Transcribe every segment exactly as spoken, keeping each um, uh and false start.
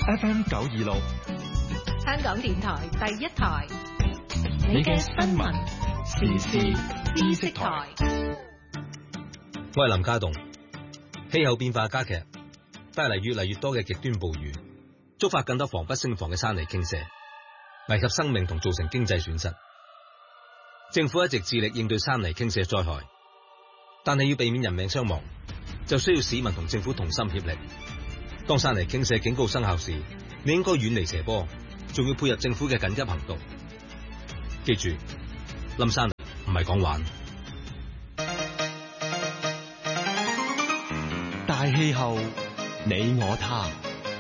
F M 九二六， 香港電台第一台， 你嘅新聞時事知識台。 我係林家棟。氣候變化加劇，帶嚟越嚟越多嘅極端暴雨，觸發更多防不勝防嘅山泥傾瀉，危及生命同造成經濟損失。政府一直致力應對山泥傾瀉災害，但係要避免人命傷亡，就需要市民同政府同心協力。當山泥傾瀉警告生效時，你應該遠離斜坡，仲要配合政府嘅緊急行動。記住，冧山泥唔係講玩。 大氣候，你我他。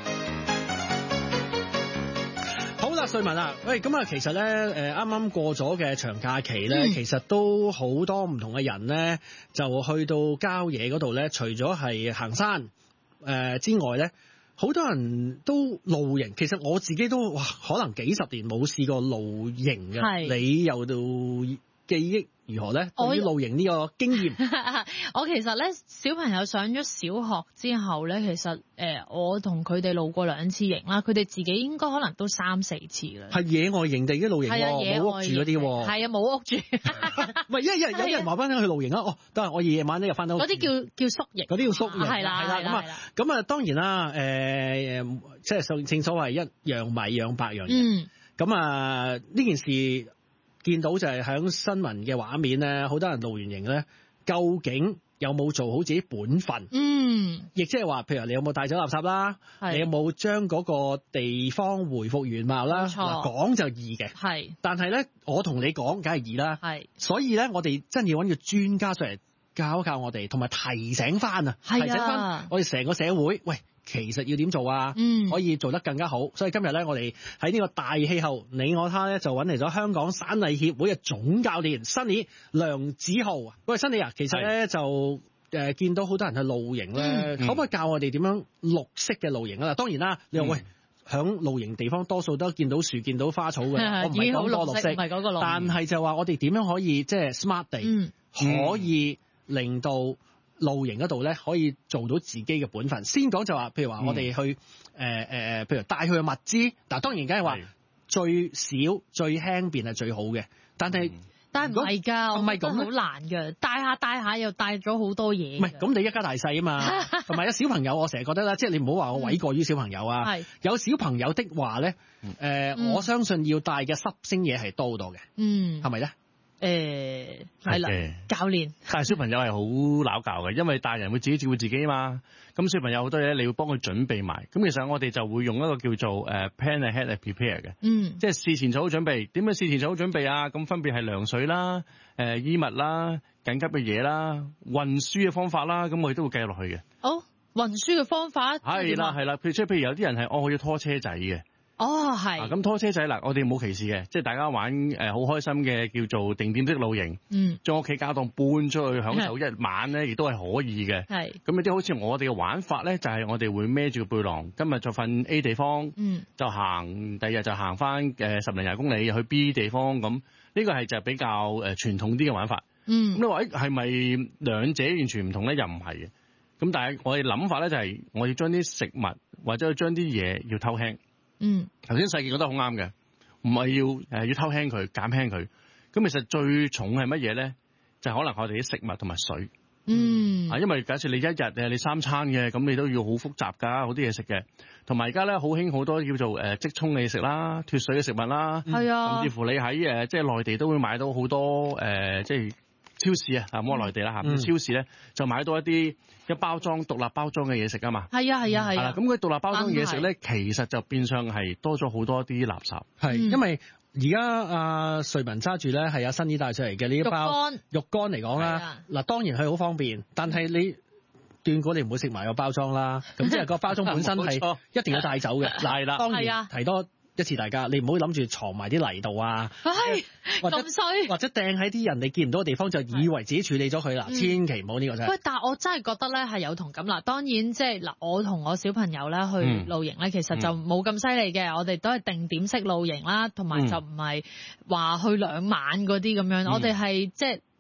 好啦，瑞文啊，喂，咁啊，其實咧，誒，啱啱過咗嘅長假期咧，嗯、其實都好多唔同嘅人咧，就去到郊野嗰度咧，除咗係行山誒、呃、之外咧，好多人都露營。其實我自己都哇，可能幾十年冇試過露營嘅。係你又到記憶如何咧？對於露營呢個經驗， 我其實咧小朋友上咗小學之後咧，其實誒、呃、我同佢哋露過兩次營啦，佢哋自己應該可能都三四次啦。 係野外營地嘅露營，冇、啊、屋住嗰啲。 係啊，冇屋住。 唔係，因為有人話翻去露營啊。哦，但係我夜晚咧又翻到屋。嗰啲叫叫宿營， 嗰啲叫宿營。 係啦，係啦，咁啊， 咁啊，當然啦，誒、呃，即係正所謂一樣米養百樣人。嗯。咁啊，呢件事。見到就係喺新聞嘅畫面咧，好多人露完營咧，究竟有冇做好自己本分？嗯，亦即係話，譬如你有冇帶走垃圾啦，你有冇將嗰個地方回復原貌啦？嗱，講就易嘅，係，但係咧，我同你講，梗係易啦，係，所以咧，我哋真要揾個專家出嚟教一教我哋，同埋提醒翻啊，提醒翻我哋成個社會，喂。其實要點做啊？嗯，可以做得更加好。所以今日咧，我哋喺呢個大氣候你我他咧，就揾嚟咗香港山藝協會嘅總教練Sunny梁子浩啊。喂，Sunny啊，其實咧就誒、呃、見到好多人去露營咧，嗯、可唔可以教我哋點樣綠色嘅露營啊？當然啦，你話、嗯、喂，響露營地方多數都見到樹、見到花草嘅，我唔係講多綠色，唔係嗰個綠，但係就話我哋點樣可以即係 smart 地、嗯、可以令到露營嗰度咧，可以做到自己嘅本分。先講就話，譬如話我哋去誒誒、嗯呃、譬如帶去嘅物資，嗱當然梗係話最少最輕便係最好嘅。但係、嗯、 但係唔係㗎，唔係咁好難㗎。帶下帶下又帶咗好多嘢。唔係咁，你一家大細啊嘛，同埋有小朋友，我成日覺得啦，即係你唔好話我委過於小朋友啊。係、嗯、有小朋友的話咧，誒、呃嗯，我相信要帶嘅濕星嘢係多好多嘅。嗯，係咪咧？ 誒係啦，教練， 但係小朋友係好拗教嘅，因為大人會自己照顧自己啊嘛。咁小朋友好多嘢你要幫佢準備埋。咁其實我哋就會用一個叫做誒 plan ahead and prepare 嘅，嗯，即係事前做好準備。點樣事前做好準備啊？咁分別係糧水啦、誒、呃、衣物啦、緊急嘅嘢啦、運輸嘅方法啦，咁我哋都會計落去嘅。 哦，運輸嘅方法係啦係啦，譬如即係譬如有啲人係哦，我要拖車仔嘅。 哦，係。咁、 啊、拖車仔嗱，我哋冇歧視嘅，即係大家玩誒好、呃、開心嘅叫做定點式露營，嗯，將屋企家當搬出去享受一晚咧，亦都係可以嘅。係。咁有啲好似我哋嘅玩法咧，就係、是、我哋會孭住個背囊，今日就瞓 A 地方，嗯，就行，第二日就行翻誒十零廿公里去 B 地方，咁呢個係就比較誒傳統啲嘅玩法。嗯。咁你話誒係咪兩者完全唔同咧？又唔係嘅。咁但係我哋諗法咧就係、是、我要將啲食物或者將啲嘢要偷輕。嗯，頭先細傑覺得好啱嘅，唔係要誒、呃、要偷輕佢減輕佢，咁其實最重係乜嘢咧？就係、可能我哋啲食物同埋水。嗯，啊，因為假設你一日誒你三餐嘅，咁你都要好複雜㗎，好啲嘢食嘅。同埋而家咧好興好多叫做誒即沖嘅食啦、脫水嘅食物啦。係啊，甚至乎你喺誒即係內地都會買到好多誒、呃、即係。超市啊，啊冇內地啦嚇，嗯、超市咧就買到一啲一包裝獨立包裝嘅嘢食啊嘛。係啊係啊係啊。咁佢獨立包裝嘅嘢食咧，其實就變相係多咗好多啲垃圾。係、嗯，因為而家阿瑞文揸住咧係有新意帶出嚟嘅呢一包肉乾嚟講啦。嗱當然係好方便，但係你斷估你唔會食埋個包裝啦。咁即係個包裝本身係一定要帶走嘅。係啦，當然提多一次大家，你唔好諗住藏埋啲泥度啊，或者或者掟喺啲人你見唔到嘅地方，就以為自己處理咗佢啦，千祈唔好呢個真係。喂，但係我真係覺得咧係有同感啦。當然即係嗱，我同我小朋友咧去露營咧，嗯、其實就冇咁犀利嘅。我哋都係定點式露營啦，同埋就唔係話去兩晚嗰啲咁樣。嗯、我哋係即係。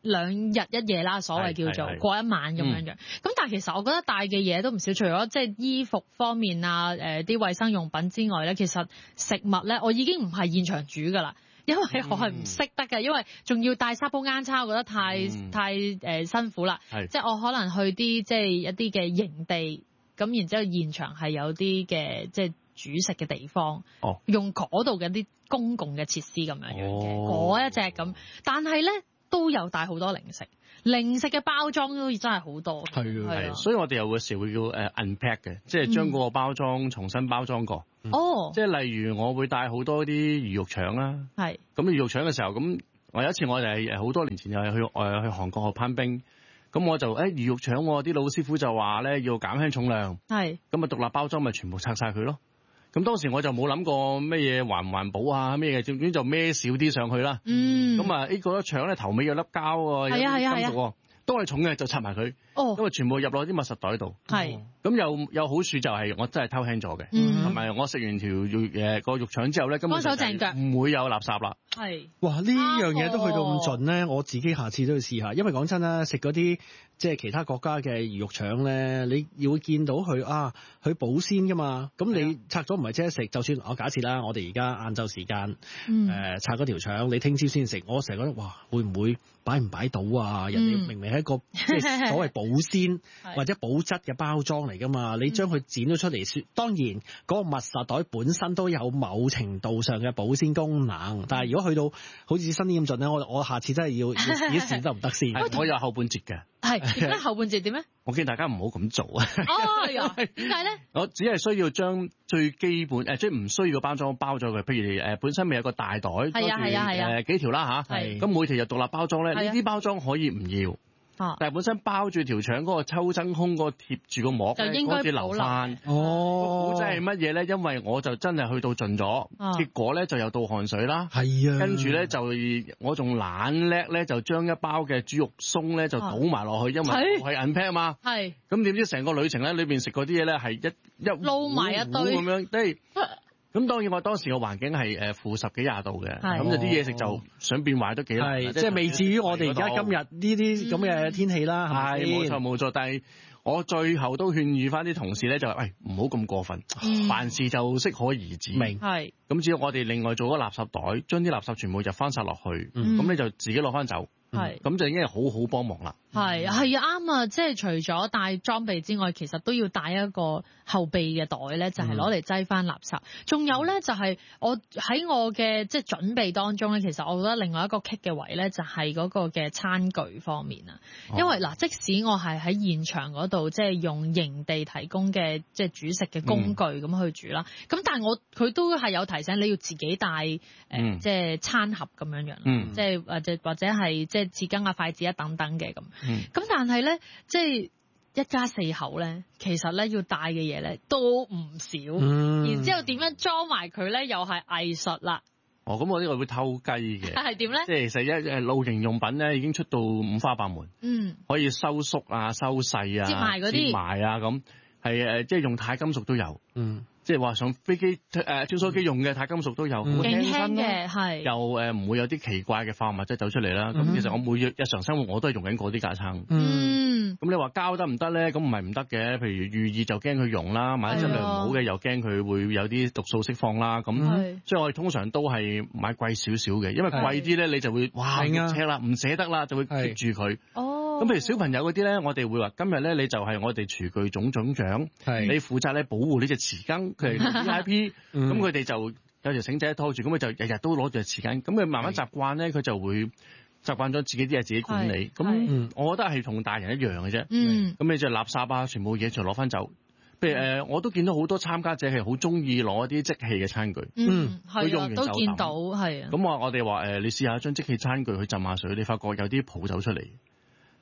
兩日一夜啦，所謂叫做過一晚咁樣樣。咁、嗯、但係其實我覺得帶嘅嘢都唔少，除咗即係衣服方面啊，誒啲衛生用品之外咧，其實食物咧我已經唔係現場煮㗎啦。因為我係唔識得嘅，因為仲要帶沙煲罌罉，我覺得太、嗯、太誒、呃、辛苦啦。即係我可能去啲即係一啲嘅營地，咁然之後現場係有啲嘅即係煮食嘅地方，哦、用嗰度嘅啲公共嘅設施咁樣樣嘅，嗰、哦、一隻咁。但係咧都有帶好多零食。零食嘅包裝都真係好多，係啊，係啊， 所以我哋有個時會叫誒 unpack 嘅，即係將嗰個包裝重新包裝過。哦、嗯，即係例如我會帶好多啲魚肉腸啦，係。咁魚肉腸嘅時候，咁我有一次我哋係好多年前又係去誒去韓國學攀冰，咁我就誒、欸、魚肉腸，啲老師傅就話咧要減輕重量，係。咁啊獨立包裝咪全部拆晒佢咯。咁當時我就冇諗過咩嘢環唔環保啊咩嘢，總之就孭少啲上去啦。嗯。咁啊呢個腸咧頭尾有粒膠喎，有啲金屬喎，都係重嘅就插埋佢。哦。因為全部入落啲密實袋度。係。咁有有好處就係我真係偷輕咗嘅，同埋我食完條肉誒個肉腸之後咧，根本就唔會有垃圾啦。係。哇！呢樣嘢都去到咁盡咧，我自己下次都要試下，因為講真啦，食嗰啲即係其他國家嘅魚肉腸咧，你要會見到佢啊，佢保鮮噶嘛。咁你拆咗唔係即刻食，就算我假設啦，我哋而家晏晝時間誒拆嗰條腸，你聽朝先食，我成日覺得哇，會唔會擺唔擺到啊？人哋明明係一個即係所謂保鮮或者保質嘅包裝嚟噶嘛，你將佢剪咗出嚟，當然嗰個密實袋本身都有某程度上嘅保鮮功能，但係如果去到好似新啲咁盡咧，我我下次真係要要試一試得唔得先？我有後半截嘅。係點咧？後半截點咧？我見大家唔好咁做啊！哦，點解咧？我只係需要將最基本誒，即係唔需要嘅包裝包咗佢。譬如誒，本身咪有個大袋，係啊係啊係啊，誒幾條啦嚇。係。咁每條又獨立包裝咧，呢啲包裝可以唔要。哦。但係本身包住條腸嗰個抽真空嗰個貼住個膜咧，嗰啲留翻。哦。估真係乜嘢咧？因為我就真係去到盡咗，結果咧就有倒汗水啦。係啊。跟住咧就我仲懶叻咧，就將一包嘅豬肉鬆咧就倒埋落去，因為係 unpack 啊嘛。係。咁點知成個旅程咧裏邊食嗰啲嘢咧係一一撈埋一堆咁樣，即係。咁當然我當時個環境係誒負十幾廿度嘅，咁就啲嘢食就想變壞都幾難，即係未至於我哋而家今日呢啲咁嘅天氣啦。係冇錯冇錯，但係我最後都勸喻翻啲同事咧，就係喂唔好咁過分，嗯、凡事就適可而止。明係咁，只要我哋另外做個垃圾袋，將啲垃圾全部入翻晒落去，咁、嗯、你就自己攞翻走。係，咁、嗯、就已經係好好幫忙啦。係係啊，啱啊！即係除咗帶裝備之外，其實都要帶一個後備嘅袋咧，就係攞嚟擠翻垃圾。仲、嗯、有咧，就係、是、我喺我嘅即係準備當中咧，其實我覺得另外一個棘嘅位咧，就係嗰個嘅餐具方面啊。因為嗱、哦，即使我係喺現場嗰度，即係用營地提供嘅即係煮食嘅工具咁去煮啦。咁、嗯、但係我佢都係有提醒你要自己帶誒、嗯呃，即係餐盒咁樣樣，嗯、即係或者或者係即係匙羹啊、筷子啊等等嘅咁。咁、嗯、但係咧，即係一家四口咧，其實咧要帶嘅嘢咧都唔少。嗯、然之後點樣裝埋佢咧，又係藝術啦。哦，咁我呢個會偷雞嘅。係點咧？即係其實一誒露營用品咧已經出到五花八門。嗯。可以收縮啊、收細啊、接埋嗰啲、接埋啊咁，係誒，即係用鈦金屬都有。嗯。即係話上飛機誒穿梭機用嘅鈦金屬都有，好輕身嘅，係又誒唔會有啲奇怪嘅化學物質走出嚟啦。咁、嗯、其實我每日日常生活我都係用緊嗰啲架撐。嗯。咁你話膠得唔得咧？咁唔係唔得嘅。譬如寓意就驚佢溶啦，買啲質量唔好嘅又驚佢會有啲毒素釋放啦。咁所以我哋通常都係買貴少少嘅，因為貴啲咧你就會哇熱車啦，唔捨得啦，就會 keep 住佢。哦。咁譬如小朋友嗰啲咧，我哋會話今日咧你就係我哋廚具總總長，你負責咧保護呢隻匙羹。佢係 V I P，咁佢哋就有條繩仔拖住，咁佢就日日都攞住匙羹，咁佢慢慢習慣咧，佢就會習慣咗自己啲嘢自己管理。咁我覺得係同大人一樣嘅啫。咁、嗯、你就垃圾啊，全部嘢就攞翻走。譬如誒、呃，我都見到好多參加者係好中意攞一啲即棄嘅餐具。嗯，係用完就都見到，係啊。咁我我哋話誒，你試下將即棄餐具去浸下水，你發覺有啲泡走出嚟。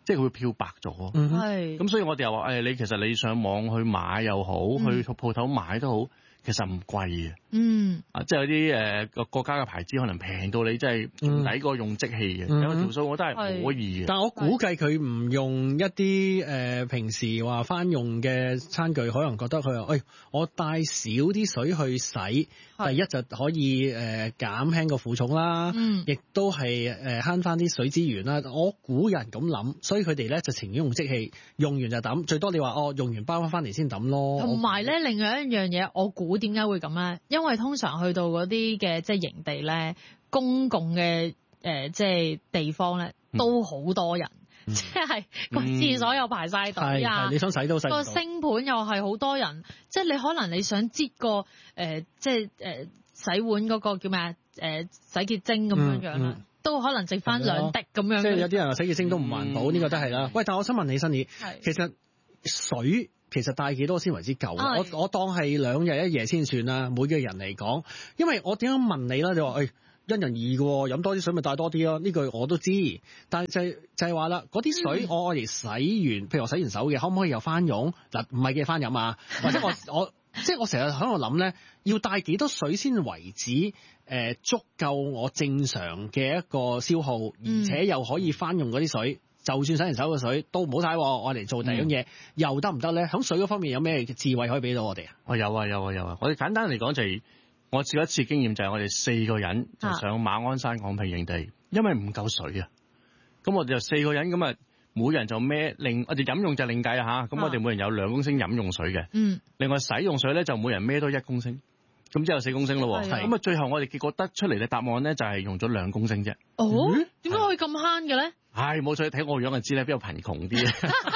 即係佢會漂白咗。係、嗯，咁所以我哋又話誒，你其實你上網去買又好，嗯、去鋪頭買都好。其實唔貴嘅，嗯，啊，即係有啲誒個國家嘅牌子可能平到你真係唔抵過用即棄嘅，嗯、有條數我覺得係可以嘅。 但係我估計佢唔用一啲誒、呃、平時話翻用嘅餐具，可能覺得佢話，誒、哎，我帶少啲水去洗，第一就可以誒、呃、減輕個負重啦，嗯，亦都係誒慳翻啲水資源啦。我估有人咁諗，所以佢哋咧就情願用即棄，用完就抌，最多你話哦用完包翻翻嚟先抌咯。 同埋咧，另外一樣嘢，我估。點解會咁咧？因為通常去到嗰啲嘅即係營地咧，公共嘅誒、呃、即係地方咧，都好多人，嗯、即係個廁所又排晒隊啊！ 你想洗都洗唔到。 個星盤又係好多人，即係你可能你想擠個誒、呃、即係誒、呃、洗碗嗰個叫咩啊？誒、呃、洗潔精咁樣樣、嗯嗯、都可能剩翻兩滴咁樣。 即係有啲人話洗潔精都唔環保，呢、嗯、個都係啦。喂，但係我想問你，Sunny，其實水。其實帶幾多先為之夠？我我當係兩日一夜先算啦。每個人嚟講，因為我點樣問你啦？你話誒、哎、因人而異嘅，飲多啲水咪帶多啲咯。呢句我都知，但係就係、就係話啦，嗰啲水我愛嚟洗完，譬如我洗完手嘅，可唔可以又翻用？嗱，唔係嘅翻飲啊，或者我我即係我成日喺度諗咧，要帶幾多水先為止誒、呃、足夠我正常嘅一個消耗，而且又可以翻用嗰啲水。就算洗完手嘅水都唔好嘥，我嚟做第二樣嘢、嗯、又得唔得咧？喺水嗰方面有咩智慧可以俾到我哋啊？ 我有啊有啊有啊！我哋簡單嚟講就係、是、我試過一次經驗，就係我哋四個人就上馬鞍山昂坪營地，啊、因為唔夠水啊。咁我哋就四個人咁啊，每人就孭另我哋飲用就另計啊嚇。咁我哋每人有兩公升飲用水嘅，嗯，另外使用水咧就每人孭多一公升，咁之後四公升咯。係咁啊，最後我哋結果得出嚟嘅答案咧就係用咗兩公升啫。 哦，點解可以咁慳嘅咧？ 唉，冇錯，睇我樣就知咧，比較貧窮啲。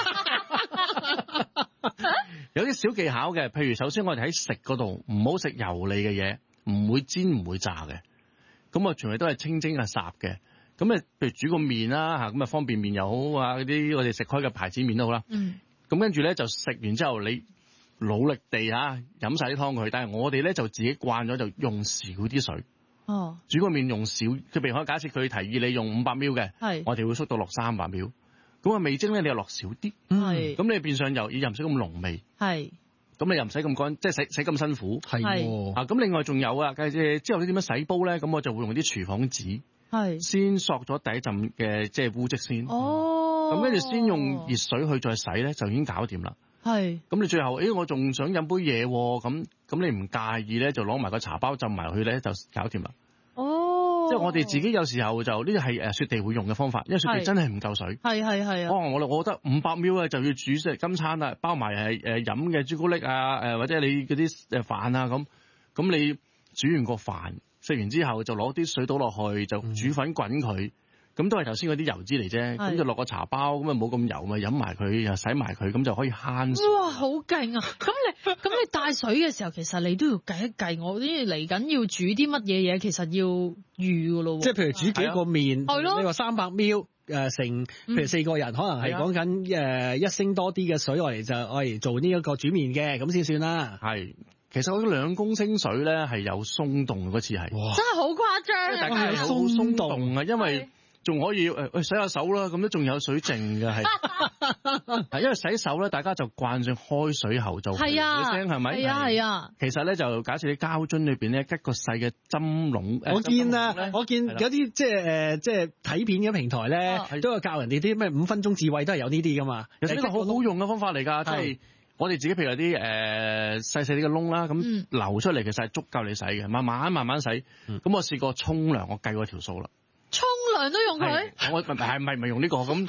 有啲小技巧嘅，譬如首先我哋喺食嗰度唔好食油膩嘅嘢，唔會煎唔會炸嘅。咁啊，全部都係清蒸啊烚嘅。咁啊，譬如煮個麵啦嚇，咁啊方便麵又好啊，嗰啲我哋食開嘅牌子麵都好啦。嗯。咁跟住咧就食完之後，你努力地嚇飲晒啲湯佢，但係我哋咧就自己慣咗就用少啲水。哦，煮個麵用少，佢譬如可以假設佢提議你用五百 ml 嘅，係，我哋會縮到落三百 ml。咁啊味精咧你又落少啲，係，咁你變相又又唔使咁濃味，係，咁你又唔使咁乾，即係使使咁辛苦，係，啊咁另外仲有啊，誒之後你點樣洗煲咧？咁我就會用啲廚房紙，係，先索咗第一陣嘅即係污漬先，哦，咁跟住先用熱水去再洗咧，就已經搞掂啦。係，咁你最後，誒我仲想飲杯嘢喎，咁咁你唔介意咧，就攞埋個茶包浸埋去咧，就搞掂啦。哦，即係我哋自己有時候就呢啲係誒雪地會用嘅方法，因為雪地真係唔夠水。係係係啊。哦，我我覺得五百 ml 咧就要煮食今餐啦，包埋係誒飲嘅朱古力啊，誒或者你嗰啲誒飯啊咁，咁你煮完個飯，食完之後就攞啲水倒落去，就煮粉滾佢。嗯咁都係頭先嗰啲油脂嚟啫，咁就落個茶包，咁啊冇咁油，咪飲埋佢，又洗埋佢，咁就可以慳水。 哇，好勁啊！咁你咁你帶水嘅時候，其實你都要計一計，我啲嚟緊要煮啲乜嘢嘢，其實要預噶咯。 即係譬如煮幾個麵，係咯，你話三百 ml 誒成，譬如四個人，可能係講緊誒一升多啲嘅水，我嚟就我嚟做呢一個煮麵嘅，咁先算啦。 係，其實我兩公升水咧係有鬆動嗰次係， 真係好誇張， 大家係好鬆動啊，因為。仲可以誒誒洗下手啦，咁都仲有水剩嘅係，係因為洗手咧，大家就慣上開水喉就係啊，聲係咪？ 係啊係啊。 其實咧就假設你膠樽裏邊咧吉個細嘅針籠， 我見啊，我見有啲即係誒即係睇片嘅平台咧，都有教人哋啲咩五分鐘智慧都係有呢啲噶嘛。 其實呢個好好用嘅方法嚟㗎，即係我哋自己譬如有啲誒細細啲嘅窿啦，咁流出嚟其實係足夠你洗嘅，慢慢慢慢洗。咁我試過沖涼，我計過條數啦。 沖涼都用佢？ 我係係咪咪用呢個咁？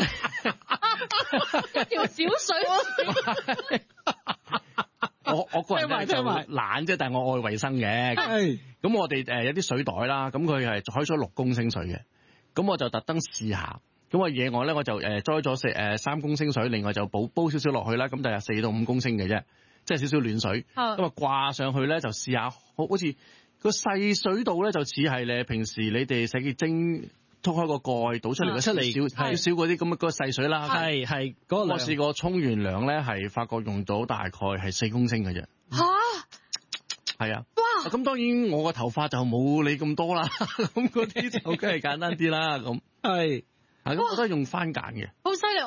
一條小水。 我我個人咧就懶啫，但係我愛衞生嘅。咁我哋誒有啲水袋啦，咁佢係開咗六公升水嘅。咁我就特登試下。咁我野外咧我就誒裝咗四誒三公升水，另外就煲煲少少落去啦。咁就係四到五公升嘅啫，即係少少暖水。咁啊掛上去咧就試下，好好似。個細水度咧就似係咧平時你哋洗潔精拖開個蓋倒出嚟嘅出嚟少少少嗰啲咁嘅嗰個細水啦，係係嗰個我試過沖完涼咧係發覺用到大概係四公升嘅啫。吓，係啊，哇！咁當然我個頭髮就冇你咁多啦，咁嗰啲就梗係簡單啲啦咁。係。係咁，我都係用番梘嘅。 好犀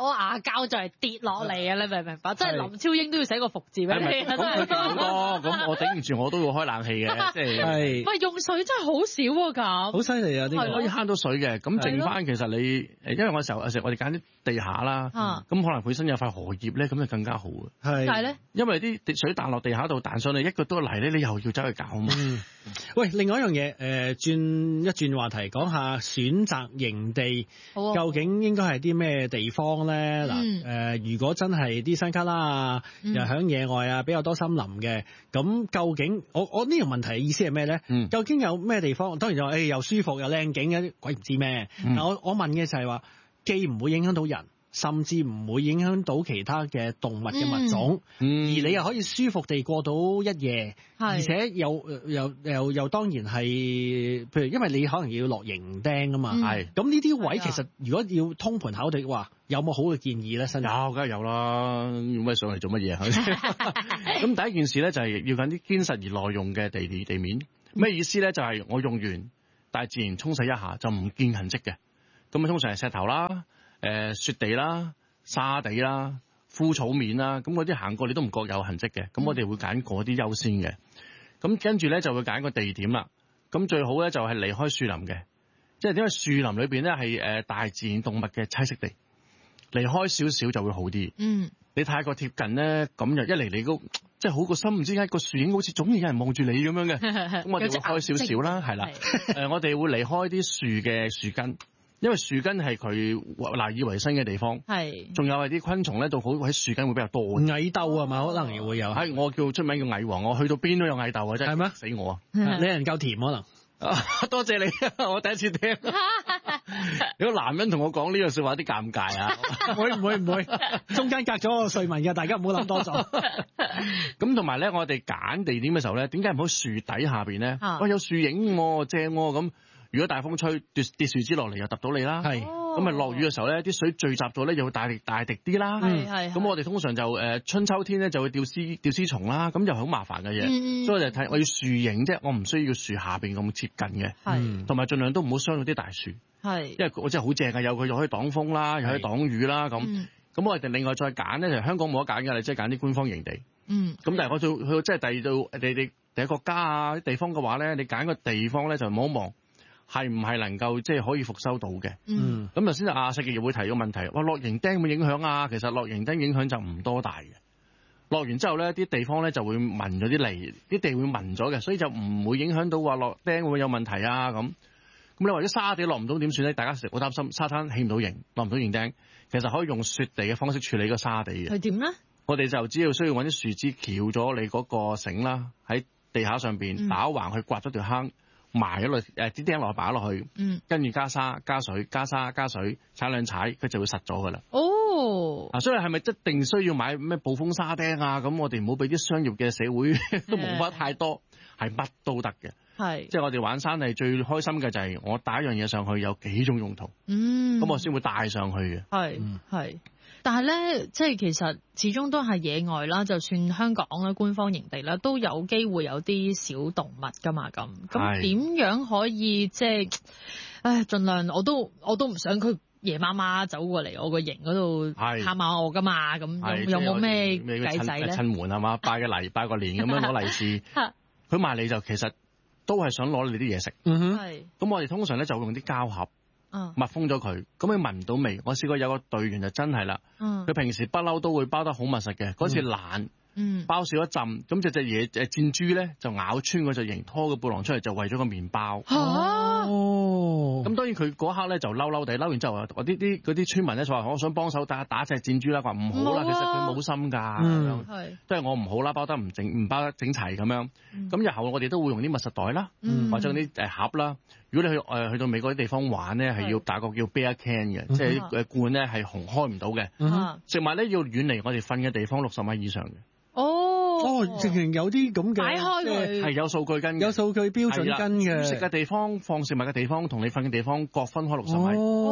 我牙膠就係跌落嚟啊！你明唔明白？即係林超英都要寫個服字俾你。 咁佢勁好多，咁我頂唔住，我都要開冷氣嘅，即係。 喂，用水真係好少喎，咁。 好犀利啊！呢個可以慳到水嘅，咁剩翻其實你誒，因為我時候有時我哋揀啲地下啦，咁可能本身有塊荷葉咧，咁就更加好嘅。 係。 但係咧， 因為啲水彈落地下度彈上嚟，一個都泥咧，你又要走去搞啊嘛。 喂，另外一樣嘢，誒轉一轉話題，講下選擇營地，究竟應該係啲咩地方咧？嗱，誒如果真係啲山卡拉啊，又喺野外啊，比較多森林嘅，咁究竟我我呢個問題嘅意思係咩咧？究竟有咩地方？當然就誒又舒服又靚景嘅，鬼唔知咩。但我我問嘅就係話，既唔會影響到人，甚至唔會影響到其他嘅動物嘅物種，嗯、而你又可以舒服地過到一夜，是而且又又又又當然係，譬如因為你可能要落營釘啊嘛，係咁呢啲位其實如果要通盤考慮嘅話，有冇好嘅建議咧？新有梗係有啦，要咩上嚟做乜嘢？咁第一件事咧就係要緊啲堅實而耐用嘅地地面，咩意思咧？就係、是、我用完，但係自然沖洗一下就唔見痕跡嘅，咁啊通常係石頭啦。誒、呃、雪地啦、沙地啦、枯草面啦，咁嗰啲行過你都唔覺有痕跡嘅，咁我哋會揀嗰啲優先嘅。咁跟住咧就會揀個地點啦。咁最好咧就係離開樹林嘅，即係因為樹林裏邊咧係誒大自然動物嘅棲息地，離開少少就會好啲。嗯，你太過貼近咧，咁就一嚟你個即係好個心，唔知點解個樹影好似總係有人望住你咁樣嘅。咁我哋會開少少啦，係啦。誒，我哋會離開啲樹嘅樹根。因為樹根係佢賴以為生嘅地方，係，仲有係啲昆蟲咧，到好喺樹根會比較多。 蟻竇啊嘛，可能又會有。係我叫出名叫蟻王，我去到邊都有蟻竇嘅啫。係咩？死我啊！ 你人夠甜可能。 多謝你，我第一次聽。有個男人同我講呢個説話，啲尷尬啊！ 會唔會唔會？中間隔咗個睡文嘅，大家唔好諗多咗。 咁同埋咧，我哋揀地點嘅時候咧，點解唔好樹底下邊咧？哇，有樹影喎，正喎咁。如果大風吹跌跌樹枝落嚟又揼到你啦，係咁啊落雨嘅時候咧，啲水聚集咗咧又會大力大滴啲啦，係係。咁我哋通常就誒、呃、春秋天咧就會吊絲吊絲蟲啦，咁又係好麻煩嘅嘢，嗯、所以我就睇我要樹影啫，我唔需要樹下邊咁接近嘅，係同埋盡量都唔好傷到啲大樹，係因為我真係好正啊，有佢又可以擋風啦，又可以擋雨啦，咁咁、嗯、我哋另外再揀咧，就香港冇得揀㗎，你即係揀啲官方營地，嗯，咁但係我做去即係第二度你哋第一個國家啊啲地方嘅話咧，你揀個地方咧就唔好望。係唔係能夠即係可以復收到嘅？嗯，咁頭先就阿石傑會提個問題，哇落營釘有冇影響啊？其實落營釘影響就唔多大嘅。落完之後咧，啲地方咧就會紋咗啲泥，啲地會紋咗嘅，所以就唔會影響到話落釘會，會有問題啊咁。咁你話啲沙地落唔到點算咧？大家成日好擔心沙灘起唔到營，落唔到營釘，其實可以用雪地嘅方式處理個沙地嘅。 係點咧？我哋就只要需要揾啲樹枝翹咗你嗰個繩啦，喺地下上邊打橫去刮咗條坑。埋咗落誒啲釘落擺落去，嗯，跟住加沙加水加沙加水踩兩踩，佢就會實咗噶啦。哦，啊，所以係咪一定需要買咩暴風沙釘啊？咁我哋唔好俾啲商業嘅社會都冇乜太多，係乜都得嘅。係，即係我哋玩山係最開心嘅就係我帶一樣嘢上去有幾種用途，嗯，咁我先會帶上去嘅。係係。但係咧，即係其實始終都係野外啦。就算香港咧官方營地啦，都有機會有啲小動物噶嘛。咁咁點樣可以即係，唉，盡量我都我都唔想佢夜媽媽走過嚟我個營嗰度探下我噶嘛。咁有冇咩計仔咧？ 趁門係嘛，拜個禮拜個年咁樣攞利是，佢埋嚟就其實都係想攞你啲嘢食。嗯哼，係。咁我哋通常咧就會用啲膠盒。Uh, 密封咗佢，咁佢聞唔到味。我試過有個隊員就真係啦，佢、uh, 平時不嬲都會包得好密實嘅，嗰、uh, 次懶。嗯，包少一浸，咁隻隻嘢誒箭豬咧就咬穿嗰隻營，拖個背囊出嚟就為咗個麵包。哦，咁當然佢嗰刻咧就嬲嬲地，嬲完之後我啲啲嗰啲村民咧就話我想幫手打打隻箭豬啦，話唔好啦，其實佢冇心㗎，嗯，係都係我唔好啦，包得唔整唔包得整齊咁樣。咁日後我哋都會用啲密實袋啦，或者啲誒盒啦。如果你去誒去到美國啲地方玩咧，係要打個叫 bear can 嘅，即係誒罐咧係紅開唔到嘅。食物咧要遠離我哋瞓嘅地方六十米以上嘅。哦， 哦，直情有啲咁嘅， 擺開佢係有數據跟， 有數據標準跟嘅。 食嘅地方、放食物嘅地方同你瞓嘅地方各分開六十米。哦，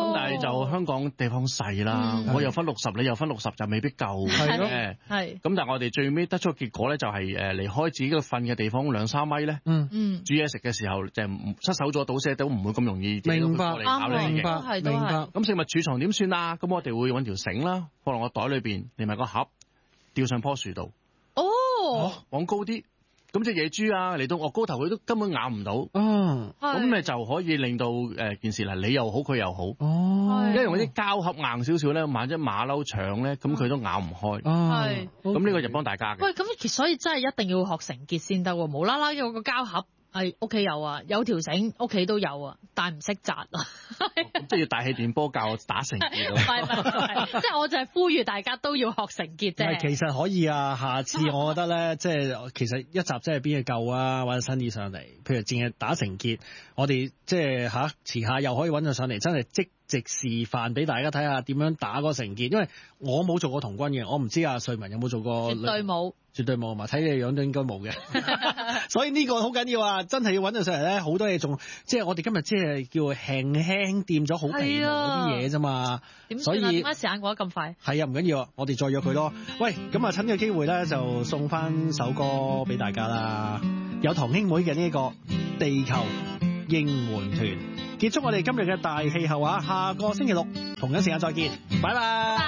咁但係就香港地方細啦，我又分六十，你又分六十，就未必夠嘅。係。咁但係我哋最尾得出嘅結果咧，就係誒離開自己嘅瞓嘅地方兩三米咧。嗯嗯。煮嘢食嘅時候就唔失手咗倒瀉都唔會咁容易。 明白。 明白。係都係。 咁食物儲藏點算啊？咁我哋會揾條繩啦，放落個袋裏邊，連埋個盒，吊上棵樹度。哦。往高啲。咁隻野豬啊嚟到我高頭，佢都根本咬唔到。嗯，咁咪就可以令到誒件事嗱，你又好，佢又好。哦，因為用嗰啲膠盒硬少少咧，萬一馬騮搶咧，咁佢都咬唔開。係，咁呢個就幫大家嘅。 喂，咁其實所以真係一定要學繩結先得喎，無啦啦有個膠盒。係屋企有啊，有條繩屋企都有啊，但係唔識紮啊。 咁即係要大氣電波教我打繩結。 唔係唔係，即係我就係呼籲大家都要學繩結啫。 其實可以啊，下次我覺得咧，即係其實一集即係邊嘢夠啊，揾新意上嚟。譬如淨係打繩結，我哋即係嚇遲下又可以揾佢上嚟，真係即直示範俾大家睇下點樣打個繩結。因為我冇做過童軍嘅，我唔知阿瑞文有冇做過。 絕對冇。 絕對冇嘛，睇你樣都應該冇嘅。所以呢個好緊要啊，真係要揾到上嚟咧，好多嘢仲即係我哋今日即係叫輕輕掂咗好皮毛嗰啲嘢啫嘛。所以點解時間過得咁快？ 係啊，唔緊要，我哋再約佢咯。嗯、喂，咁啊，趁呢個機會咧，就送翻首歌俾大家啦。有堂兄妹嘅呢個地球應援團，結束我哋今日嘅大氣候啊！下個星期六同一時間再見，拜拜。